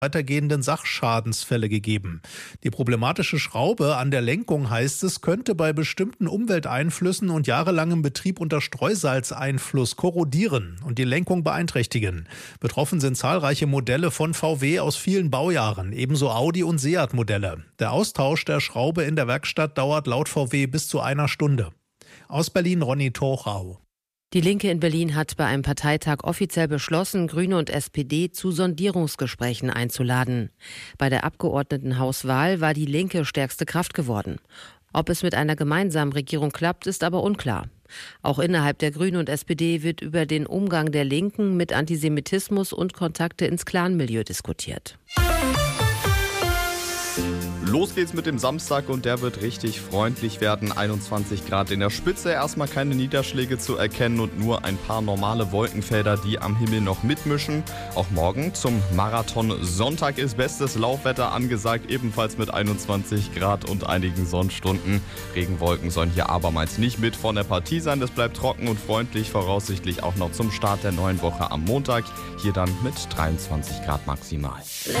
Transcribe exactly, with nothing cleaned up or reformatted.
weitergehenden Sachschadensfälle gegeben. Die problematische Schraube an der Lenkung, heißt es, könnte bei bestimmten Umwelteinflüssen und jahrelangem Betrieb unter Streusalzeinfluss korrodieren und die Lenkung beeinträchtigen. Betroffen sind zahlreiche Modelle von V W aus vielen Baujahren, ebenso Audi und Seat-Modelle. Der Austausch der Schraube in der Werkstatt dauert laut V W bis zu einer Stunde. Aus Berlin Ronny Torchau. Die Linke in Berlin hat bei einem Parteitag offiziell beschlossen, Grüne und S P D zu Sondierungsgesprächen einzuladen. Bei der Abgeordnetenhauswahl war die Linke stärkste Kraft geworden. Ob es mit einer gemeinsamen Regierung klappt, ist aber unklar. Auch innerhalb der Grünen und S P D wird über den Umgang der Linken mit Antisemitismus und Kontakte ins Clanmilieu diskutiert. Los geht's mit dem Samstag und der wird richtig freundlich werden. einundzwanzig Grad in der Spitze, erstmal keine Niederschläge zu erkennen und nur ein paar normale Wolkenfelder, die am Himmel noch mitmischen. Auch morgen zum Marathon-Sonntag ist bestes Laufwetter angesagt, ebenfalls mit einundzwanzig Grad und einigen Sonnenstunden. Regenwolken sollen hier abermals nicht mit von der Partie sein. Es bleibt trocken und freundlich, voraussichtlich auch noch zum Start der neuen Woche am Montag. Hier dann mit dreiundzwanzig Grad maximal.